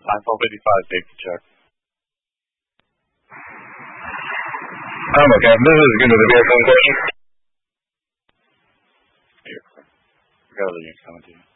Line 455, safety check. Okay, this is going to be a phone question. We got other units coming to you.